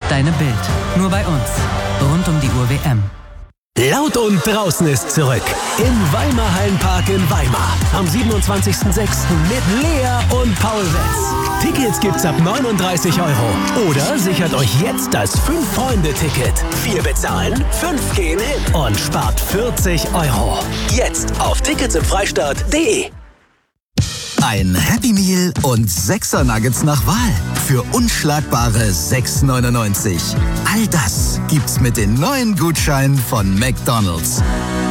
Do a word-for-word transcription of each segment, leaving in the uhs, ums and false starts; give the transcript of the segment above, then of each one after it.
deine Bild. Nur bei uns. Rund um die Uhr W M. Laut und draußen ist zurück. Im Weimar Hallenpark in Weimar. Am siebenundzwanzigsten sechsten mit Lea und Paul Wetz. Tickets gibt's ab neununddreißig Euro. Oder sichert euch jetzt das fünf-Freunde-Ticket. Vier bezahlen, fünf gehen hin und spart vierzig Euro. Jetzt auf tickets im freistaat punkt de. Ein Happy Meal und Sechser Nuggets nach Wahl für unschlagbare sechs neunundneunzig. All das gibt's mit den neuen Gutscheinen von McDonald's.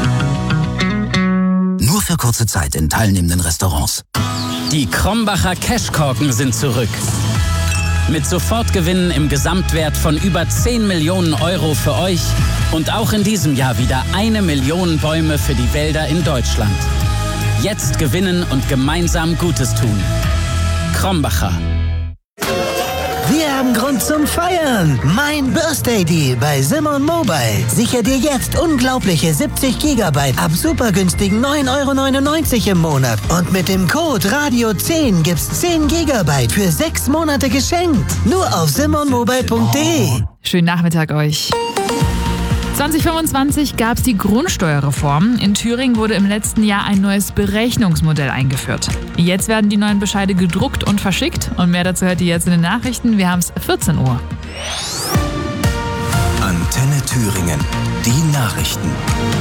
Nur für kurze Zeit in teilnehmenden Restaurants. Die Krombacher Cashkorken sind zurück. Mit Sofortgewinnen im Gesamtwert von über zehn Millionen Euro für euch und auch in diesem Jahr wieder eine Million Bäume für die Wälder in Deutschland. Jetzt gewinnen und gemeinsam Gutes tun. Krombacher. Wir haben Grund zum Feiern. Mein Birthday Deal bei Simon Mobile. Sicher dir jetzt unglaubliche siebzig Gigabyte ab super günstigen neun Euro neunundneunzig im Monat. Und mit dem Code Radio zehn gibt's zehn Gigabyte für sechs Monate geschenkt. Nur auf simon mobile punkt de. Schönen Nachmittag euch. zwanzig fünfundzwanzig gab es die Grundsteuerreform. In Thüringen wurde im letzten Jahr ein neues Berechnungsmodell eingeführt. Jetzt werden die neuen Bescheide gedruckt und verschickt. Und mehr dazu hört ihr jetzt in den Nachrichten. Wir haben es vierzehn Uhr. Antenne Thüringen. Die Nachrichten.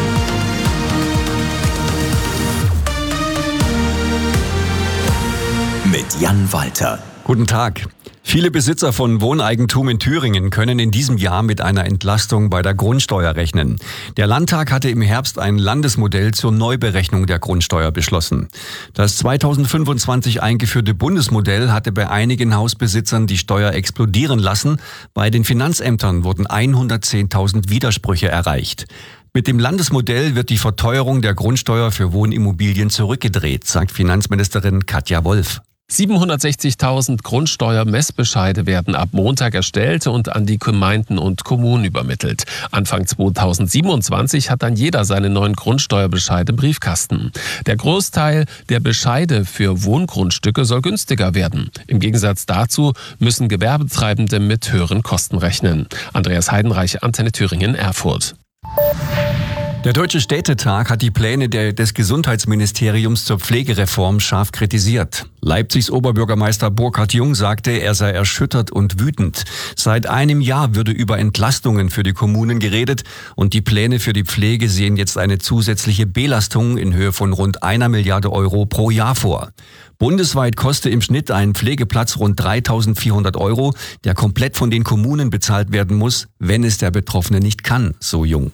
Mit Jan Walter. Guten Tag. Viele Besitzer von Wohneigentum in Thüringen können in diesem Jahr mit einer Entlastung bei der Grundsteuer rechnen. Der Landtag hatte im Herbst ein Landesmodell zur Neuberechnung der Grundsteuer beschlossen. Das zweitausendfünfundzwanzig eingeführte Bundesmodell hatte bei einigen Hausbesitzern die Steuer explodieren lassen. Bei den Finanzämtern wurden hundertzehntausend Widersprüche erreicht. Mit dem Landesmodell wird die Verteuerung der Grundsteuer für Wohnimmobilien zurückgedreht, sagt Finanzministerin Katja Wolf. siebenhundertsechzigtausend Grundsteuer-Messbescheide werden ab Montag erstellt und an die Gemeinden und Kommunen übermittelt. Anfang zweitausendsiebenundzwanzig hat dann jeder seine neuen Grundsteuerbescheide im Briefkasten. Der Großteil der Bescheide für Wohngrundstücke soll günstiger werden. Im Gegensatz dazu müssen Gewerbetreibende mit höheren Kosten rechnen. Andreas Heidenreich, Antenne Thüringen, Erfurt. Der Deutsche Städtetag hat die Pläne der, des Gesundheitsministeriums zur Pflegereform scharf kritisiert. Leipzigs Oberbürgermeister Burkhard Jung sagte, er sei erschüttert und wütend. Seit einem Jahr würde über Entlastungen für die Kommunen geredet und die Pläne für die Pflege sehen jetzt eine zusätzliche Belastung in Höhe von rund einer Milliarde Euro pro Jahr vor. Bundesweit koste im Schnitt ein Pflegeplatz rund dreitausendvierhundert Euro, der komplett von den Kommunen bezahlt werden muss, wenn es der Betroffene nicht kann, so Jung.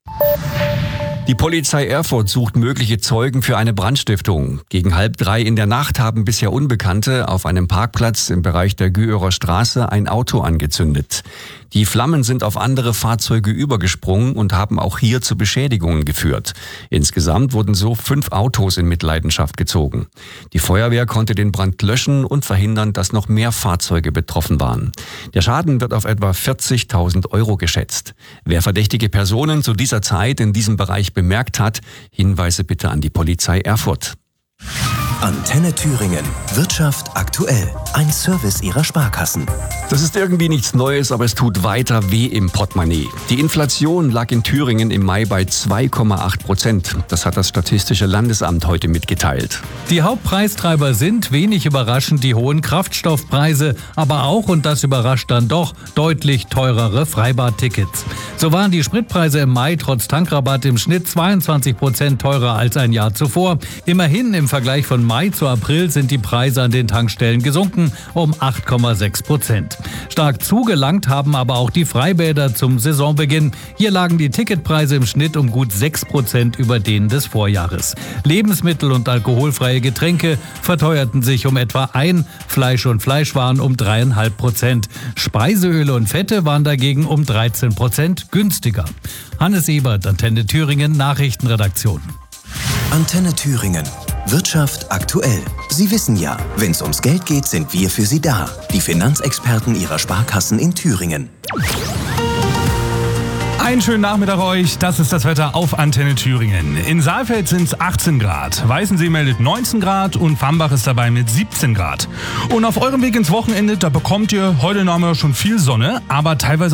Die Polizei Erfurt sucht mögliche Zeugen für eine Brandstiftung. Gegen halb drei in der Nacht haben bisher Unbekannte auf einem Parkplatz im Bereich der Güerer Straße ein Auto angezündet. Die Flammen sind auf andere Fahrzeuge übergesprungen und haben auch hier zu Beschädigungen geführt. Insgesamt wurden so fünf Autos in Mitleidenschaft gezogen. Die Feuerwehr konnte den Brand löschen und verhindern, dass noch mehr Fahrzeuge betroffen waren. Der Schaden wird auf etwa vierzigtausend Euro geschätzt. Wer verdächtige Personen zu dieser Zeit in diesem Bereich bemerkt hat, Hinweise bitte an die Polizei Erfurt. Antenne Thüringen. Wirtschaft aktuell. Ein Service Ihrer Sparkassen. Das ist irgendwie nichts Neues, aber es tut weiter weh im Portemonnaie. Die Inflation lag in Thüringen im Mai bei zwei Komma acht Prozent. Das hat das Statistische Landesamt heute mitgeteilt. Die Hauptpreistreiber sind, wenig überraschend, die hohen Kraftstoffpreise, aber auch, und das überrascht dann doch, deutlich teurere Freibadtickets. So waren die Spritpreise im Mai trotz Tankrabatt im Schnitt zweiundzwanzig Prozent teurer als ein Jahr zuvor. Immerhin im Vergleich von Mai zu April sind die Preise an den Tankstellen gesunken um acht Komma sechs Prozent. Stark zugelangt haben aber auch die Freibäder zum Saisonbeginn. Hier lagen die Ticketpreise im Schnitt um gut sechs Prozent über denen des Vorjahres. Lebensmittel und alkoholfreie Getränke verteuerten sich um etwa ein, Fleisch und Fleischwaren um drei Komma fünf Prozent. Speiseöle und Fette waren dagegen um dreizehn Prozent günstiger. Hannes Ebert, Antenne Thüringen, Nachrichtenredaktion. Antenne Thüringen. Wirtschaft aktuell. Sie wissen ja, wenn es ums Geld geht, sind wir für Sie da. Die Finanzexperten Ihrer Sparkassen in Thüringen. Einen schönen Nachmittag euch, das ist das Wetter auf Antenne Thüringen. In Saalfeld sind es achtzehn Grad, Weißensee meldet neunzehn Grad und Fambach ist dabei mit siebzehn Grad. Und auf eurem Weg ins Wochenende, da bekommt ihr heute Nachmittag schon viel Sonne, aber teilweise